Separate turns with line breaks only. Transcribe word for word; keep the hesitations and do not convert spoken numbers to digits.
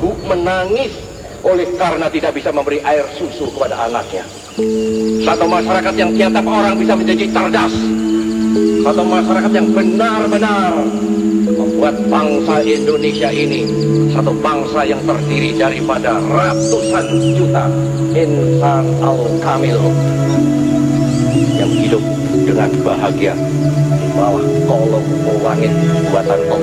ibu menangis oleh karena tidak bisa memberi air susu kepada anaknya. Satu masyarakat yang tiap orang bisa menjadi cerdas. Satu masyarakat yang benar-benar membuat bangsa Indonesia ini satu bangsa yang terdiri daripada ratusan juta insan al-kamil yang hidup dengan bahagia di bawah kolong langit buatan Allah.